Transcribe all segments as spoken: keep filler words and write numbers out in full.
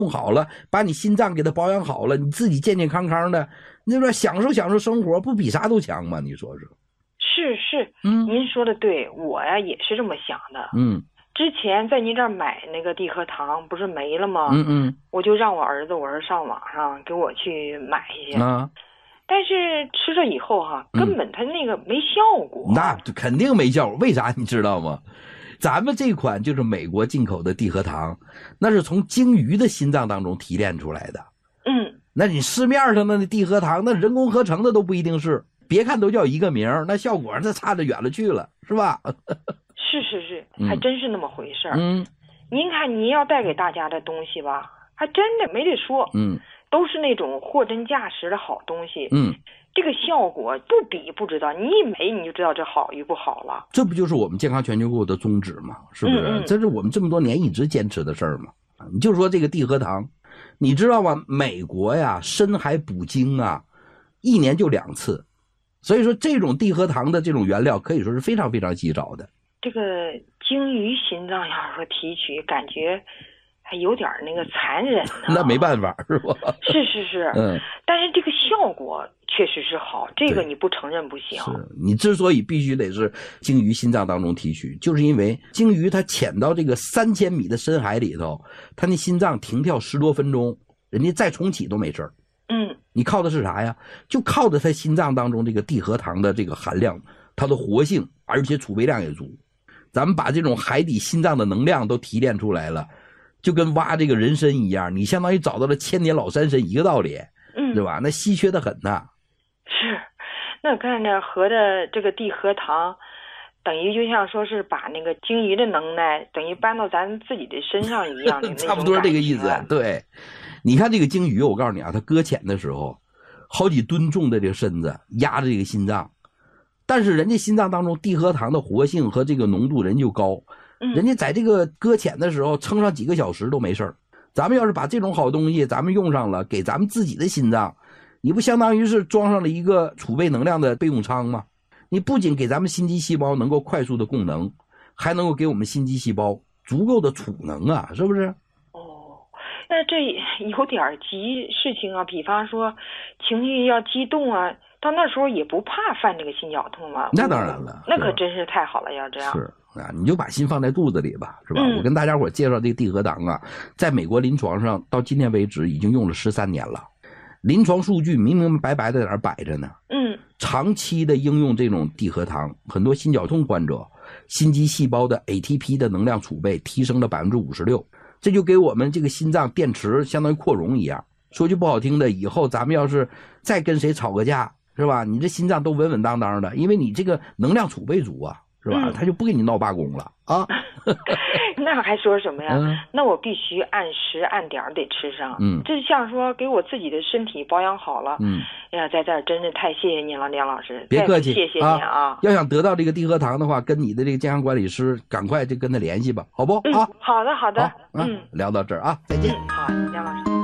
弄好了，把你心脏给它保养好了，你自己健健康康的，那边享受享受生活，不比啥都强吗？你说说。 是是，嗯，您说的对，我呀也是这么想的。 嗯， 之前在您这儿买那个地核糖不是没了吗？ 嗯嗯， 我就让我儿子，我说上网上给我去买一些。 啊， 但是吃了以后哈，根本它那个没效果。 嗯、那肯定没效果，为啥你知道吗？咱们这款就是美国进口的地核糖，那是从鲸鱼的心脏当中提炼出来的。 嗯， 那你市面上的那地核糖，那人工合成的都不一定是，别看都叫一个名，那效果那差得远了去了，是吧？ 是是是，还真是那么回事儿。 嗯， 您看您要带给大家的东西吧，还真的没得说。 嗯， 都是那种货真价实的好东西。 嗯。 这个效果不比不知道，你一没你就知道这好与不好了。 这不就是我们健康全球购的宗旨吗？是不是？嗯嗯，这是我们这么多年一直坚持的事儿嘛。你就说这个地核糖，你知道吗？美国呀，深海捕鲸啊，一年就两次，所以说这种地核糖的这种原料可以说是非常非常稀少的。 这个鲸鱼心脏要说提取，感觉还有点那个残忍呢。 那没办法，是吧？ 是是是，嗯，但是这个效果确实是好，这个你不承认不行。 是你之所以必须得是鲸鱼心脏当中提取，就是因为鲸鱼它潜到这个三千米的深海里头，它那心脏停跳十多分钟，人家再重启都没事儿。 嗯， 你靠的是啥呀？就靠的它心脏当中这个地核糖的这个含量，它的活性，而且储备量也足。咱们把这种海底心脏的能量都提炼出来了，就跟挖这个人参一样，你相当于找到了千年老山参一个道理，嗯，对吧？那稀缺的很呐。 是，那看着合着这个地核糖，等于就像说是把那个鲸鱼的能耐等于搬到咱自己的身上一样的那种差不多这个意思。对，你看这个鲸鱼，我告诉你啊，它搁浅的时候，好几吨重的这个身子压着这个心脏，但是人家心脏当中地核糖的活性和这个浓度人就高，嗯，人家在这个搁浅的时候撑上几个小时都没事儿。咱们要是把这种好东西咱们用上了，给咱们自己的心脏，你不相当于是装上了一个储备能量的备用舱吗？你不仅给咱们心肌细胞能够快速的供能，还能够给我们心肌细胞足够的储能啊，是不是？ 哦，那这有点急事情啊，比方说情绪要激动啊，到那时候也不怕犯这个心绞痛吗？ 那当然了， 那可真是太好了，要这样。 是啊，你就把心放在肚子里吧，是吧？嗯，我跟大家伙介绍这个地核糖啊，在美国临床上到今天为止已经用了十三年了。临床数据明明白白的在那儿摆着呢。嗯，长期的应用这种地核糖，很多心绞痛患者心肌细胞的 A T P 的能量储备提升了 百分之五十六， 这就给我们这个心脏电池相当于扩容一样。说句不好听的，以后咱们要是再跟谁吵个架，是吧？你这心脏都稳稳当当的，因为你这个能量储备足啊，是吧？嗯，他就不给你闹罢工了啊。 那还说什么呀？嗯，那我必须按时按点得吃上。 嗯， 这像说给我自己的身体保养好了。嗯，哎呀，在这儿真是太谢谢您了，梁老师。 别客气， 谢谢您啊，啊！ 要想得到这个地核糖的话，跟你的这个健康管理师赶快就跟他联系吧，好不？ 嗯， 啊， 好的，好的。 好，嗯，聊到这儿啊，再见。 嗯，好，梁老师。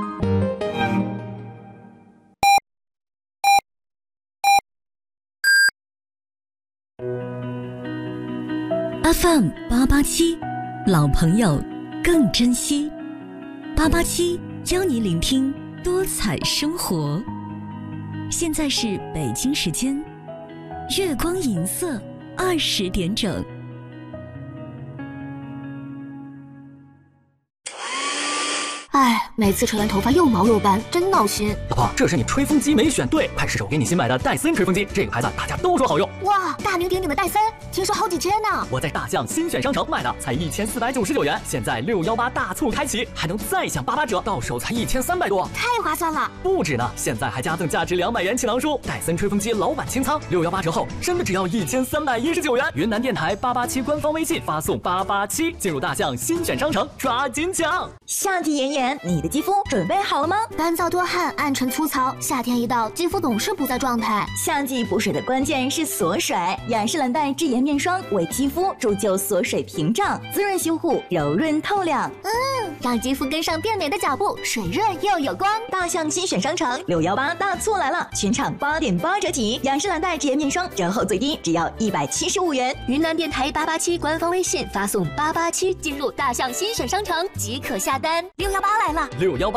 F M 八八七，老朋友更珍惜。八八七教你聆听多彩生活。现在是北京时间月光银色二十点整。 哎，每次吹完头发又毛又干，真闹心。 老婆，这是你吹风机没选对，快试试我给你新买的戴森吹风机，这个牌子大家都说好用。 哇，大名鼎鼎的戴森，听说好几千呢。 我在大象新选商城买的，才一千四百九十九元，现在六一八大促开启，还能再享八八折，到手才一千三百多， 太划算了。 不止呢，现在还加赠价值两百元启囊书，戴森吹风机老板清仓，六一八折后真的只要一千三百一十九元。云南电台八八七官方微信发送八八七，进入大象新选商城，抓紧抢。 夏季炎炎，你的肌肤准备好了吗？ 干燥多汗，暗沉粗糙，夏天一到，肌肤总是不在状态。 夏季补水的关键是锁水，雅诗兰黛智妍面霜为肌肤铸就锁水屏障，滋润修护，柔润透亮。 嗯，让肌肤跟上变美的脚步，水润又有光。 大象新选商城六一八大促来了，全场八点八折起，雅诗兰黛智妍面霜折后最低只要一百七十五元。 云南电台八八七官方微信发送八八七进入大象新选商城即可下单。六一八来了， 六幺八。